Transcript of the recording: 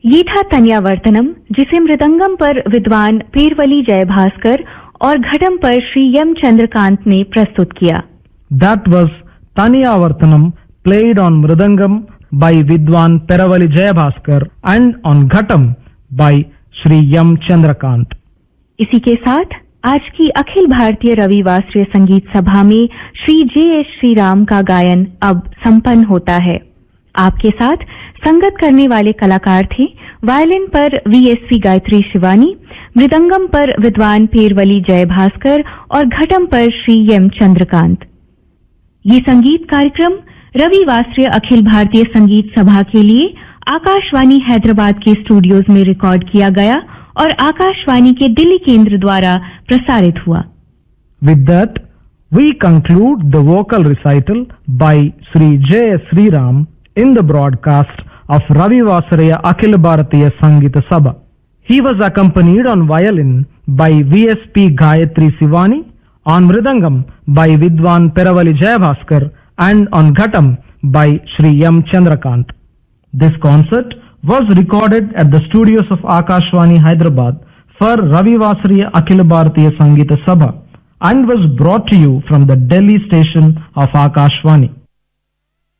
ये था तन्यावर्तनम, जिसे मृदंगम पर विद्वान पेरवली जयभास्कर और घटम पर श्री एम चंद्रकांत ने प्रस्तुत किया। That was Taniyavartanam, played on mridangam by Vidwan Peravali Jayabhaskar and on ghatam by Shri M. Chandrakant. इसी के साथ आज की अखिल भारतीय रविवासरीय संगीत सभा में श्री जे.एस. श्रीराम का गायन अब संपन्न होता है। आपके साथ संगत करने वाले कलाकार थे वायलिन पर वीएसवी गायत्री शिवानी, मृदंगम पर विद्वान पेरवली जयभास्कर और घटम पर श्री एम चंद्रकांत। ये संगीत कार्यक्रम रविवासरीय अखिल भारतीय संगीत सभा के लिए आकाशवाणी हैदराबाद के स्टूडियोज में रिकॉर्ड किया गया और आकाशवाणी के दिल्ली केंद्र द्वारा प्रसारित हुआ। With that, we conclude the vocal recital by Sri J.S. Sriram in the broadcast of Ravivasariya Akhil Bharatiya Sangita Sabha. He was accompanied on violin by VSP Gayatri Sivani, on mridangam by Vidwan Peravali Jayabhaskar and on ghatam by Shri M. Chandrakant. This concert was recorded at the studios of Akashvani Hyderabad for Ravivasariya Akhil Bharatiya Sangita Sabha and was brought to you from the Delhi station of Akashvani.